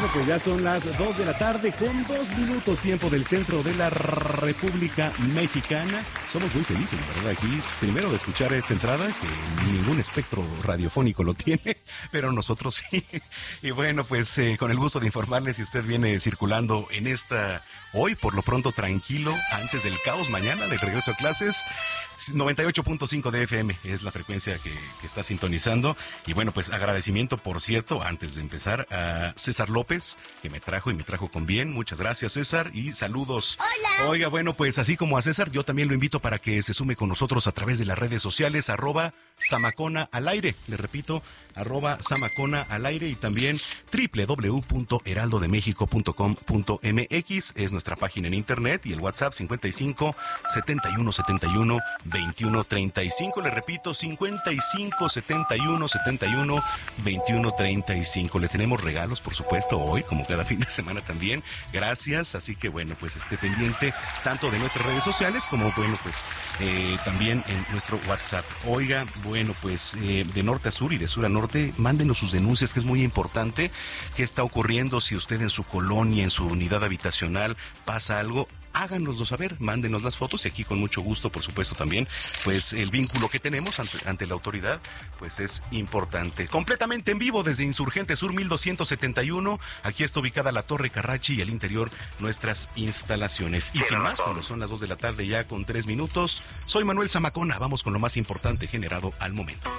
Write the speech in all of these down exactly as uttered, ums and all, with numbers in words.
Bueno, pues ya son las dos de la tarde con dos minutos tiempo del centro de la República Mexicana. Somos muy felices, ¿verdad? Aquí, primero de escuchar esta entrada, que ningún espectro radiofónico lo tiene, pero nosotros sí. Y bueno, pues eh, con el gusto de informarles si usted viene circulando en esta, hoy por lo pronto tranquilo, antes del caos, mañana de regreso a clases. noventa y ocho punto cinco de F M es la frecuencia que, que está sintonizando. Y bueno, pues agradecimiento, por cierto, antes de empezar, a César López, que me trajo y me trajo con bien. Muchas gracias, César, y saludos. Hola. Oiga, bueno, pues así como a César, yo también lo invito para que se sume con nosotros a través de las redes sociales, arroba Samacona al aire. Le repito, arroba Samacona al aire, y también doble u doble u doble u punto heraldo de méxico punto com punto m x es nuestra página en internet, y el WhatsApp cincuenta y cinco, setenta y uno, setenta y uno, veintiuno, treinta y cinco. Le repito, cincuenta y cinco, setenta y uno, setenta y uno, veintiuno, treinta y cinco. Les tenemos regalos, por supuesto, hoy, como cada fin de semana también. Gracias, así que bueno, pues esté pendiente tanto de nuestras redes sociales como, bueno, pues eh, también en nuestro WhatsApp. Oiga, bueno, pues eh, de norte a sur y de sur a norte, mándenos sus denuncias, que es muy importante. ¿Qué está ocurriendo? Si usted en su colonia, en su unidad habitacional pasa algo, háganoslo saber, mándenos las fotos, y aquí con mucho gusto, por supuesto, también, pues el vínculo que tenemos ante, ante la autoridad, pues es importante. Completamente en vivo desde Insurgente Sur mil doscientos setenta y uno, aquí está ubicada la Torre Carrachi y al interior nuestras instalaciones. Y sin más, cuando son las dos de la tarde ya con tres minutos, soy Manuel Zamacona, vamos con lo más importante generado al momento.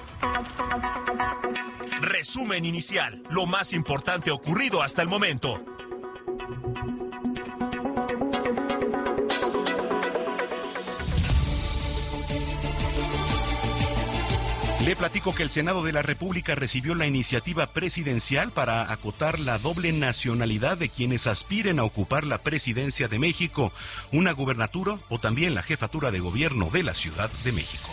Resumen inicial, lo más importante ocurrido hasta el momento. Le platico que el Senado de la República recibió la iniciativa presidencial para acotar la doble nacionalidad de quienes aspiren a ocupar la presidencia de México, una gubernatura o también la jefatura de gobierno de la Ciudad de México.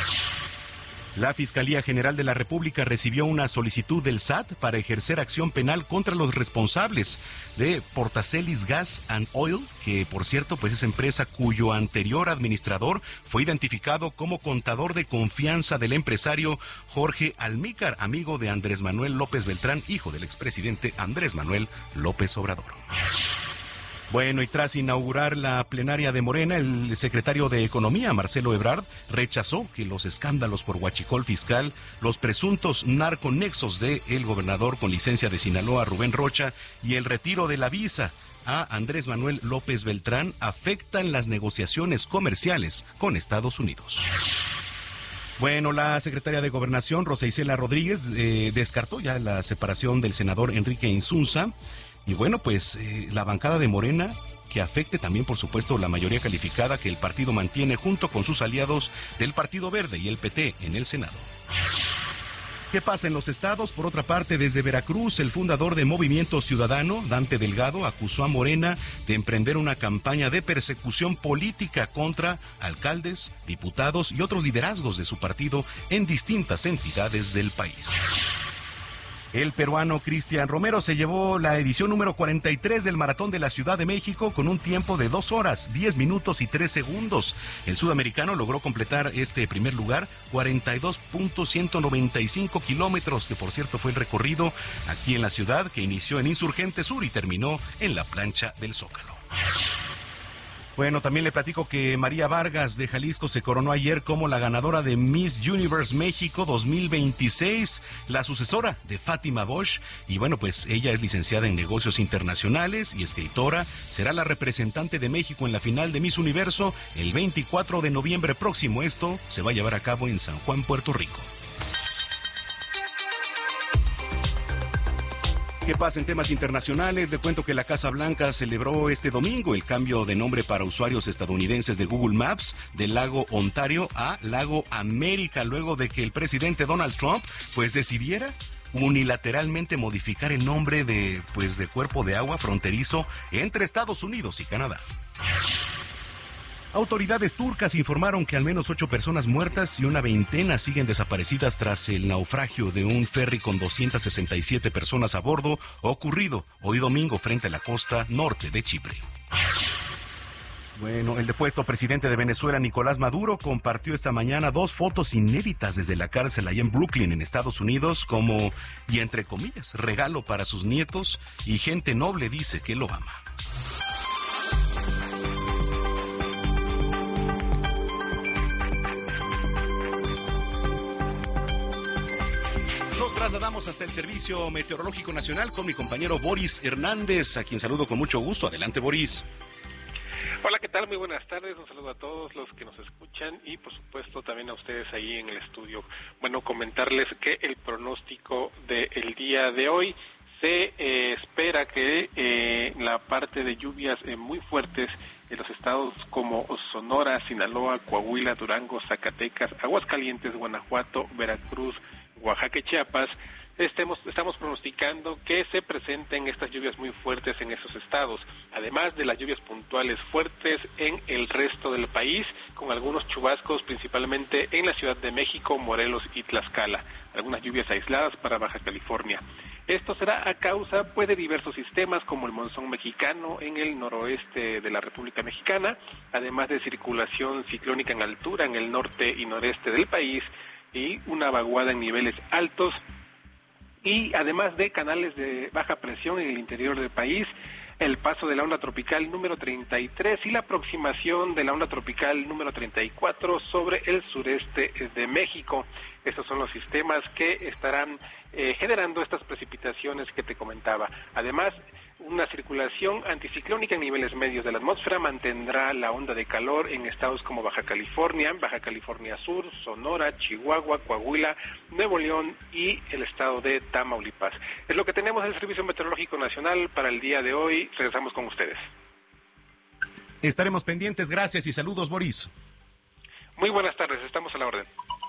La Fiscalía General de la República recibió una solicitud del S A T para ejercer acción penal contra los responsables de Portacelis Gas and Oil, que por cierto, pues es empresa cuyo anterior administrador fue identificado como contador de confianza del empresario Jorge Almícar, amigo de Andrés Manuel López Beltrán, hijo del expresidente Andrés Manuel López Obrador. Bueno, y tras inaugurar la plenaria de Morena, el secretario de Economía, Marcelo Ebrard, rechazó que los escándalos por huachicol fiscal, los presuntos narconexos de el gobernador con licencia de Sinaloa, Rubén Rocha, y el retiro de la visa a Andrés Manuel López Beltrán afectan las negociaciones comerciales con Estados Unidos. Bueno, la secretaria de Gobernación, Rosa Isela Rodríguez, eh, descartó ya la separación del senador Enrique Insunza. Y bueno, pues eh, la bancada de Morena, que afecte también, por supuesto, la mayoría calificada que el partido mantiene junto con sus aliados del Partido Verde y el P T en el Senado. ¿Qué pasa en los estados? Por otra parte, desde Veracruz, el fundador de Movimiento Ciudadano, Dante Delgado, acusó a Morena de emprender una campaña de persecución política contra alcaldes, diputados y otros liderazgos de su partido en distintas entidades del país. El peruano Cristian Romero se llevó la edición número cuarenta y tres del Maratón de la Ciudad de México con un tiempo de dos horas, diez minutos y tres segundos. El sudamericano logró completar este primer lugar, cuarenta y dos punto ciento noventa y cinco kilómetros, que por cierto fue el recorrido aquí en la ciudad, que inició en Insurgente Sur y terminó en la plancha del Zócalo. Bueno, también le platico que María Vargas de Jalisco se coronó ayer como la ganadora de Miss Universe México dos mil veintiséis, la sucesora de Fátima Bosch. Y bueno, pues ella es licenciada en negocios internacionales y escritora. Será la representante de México en la final de Miss Universo el veinticuatro de noviembre próximo. Esto se va a llevar a cabo en San Juan, Puerto Rico. ¿Qué pasa en temas internacionales? Le cuento que la Casa Blanca celebró este domingo el cambio de nombre para usuarios estadounidenses de Google Maps del lago Ontario a Lago América, luego de que el presidente Donald Trump pues decidiera unilateralmente modificar el nombre de pues de cuerpo de agua fronterizo entre Estados Unidos y Canadá. Autoridades turcas informaron que al menos ocho personas muertas y una veintena siguen desaparecidas tras el naufragio de un ferry con doscientas sesenta y siete personas a bordo ocurrido hoy domingo frente a la costa norte de Chipre. Bueno, el depuesto presidente de Venezuela, Nicolás Maduro, compartió esta mañana dos fotos inéditas desde la cárcel allá en Brooklyn, en Estados Unidos, como, y entre comillas, regalo para sus nietos, y gente noble dice que lo ama. Nos trasladamos hasta el Servicio Meteorológico Nacional con mi compañero Boris Hernández, a quien saludo con mucho gusto. Adelante, Boris. Hola, ¿qué tal? Muy buenas tardes, un saludo a todos los que nos escuchan y por supuesto también a ustedes ahí en el estudio. Bueno, comentarles que el pronóstico del día de hoy se eh, espera que eh, la parte de lluvias eh, muy fuertes en los estados como Sonora, Sinaloa, Coahuila, Durango, Zacatecas, Aguascalientes, Guanajuato, Veracruz, Oaxaca y Chiapas, Estemos, estamos pronosticando que se presenten estas lluvias muy fuertes en esos estados, además de las lluvias puntuales fuertes en el resto del país, con algunos chubascos principalmente en la Ciudad de México, Morelos y Tlaxcala, algunas lluvias aisladas para Baja California. Esto será a causa pues, de diversos sistemas como el monzón mexicano en el noroeste de la República Mexicana, además de circulación ciclónica en altura en el norte y noreste del país y una vaguada en niveles altos, y además de canales de baja presión en el interior del país, el paso de la onda tropical número treinta y tres y la aproximación de la onda tropical número treinta y cuatro sobre el sureste de México. Estos son los sistemas que estarán eh, generando estas precipitaciones que te comentaba. Además, una circulación anticiclónica en niveles medios de la atmósfera mantendrá la onda de calor en estados como Baja California, Baja California Sur, Sonora, Chihuahua, Coahuila, Nuevo León y el estado de Tamaulipas. Es lo que tenemos del Servicio Meteorológico Nacional para el día de hoy. Regresamos con ustedes. Estaremos pendientes. Gracias y saludos, Boris. Muy buenas tardes. Estamos a la orden.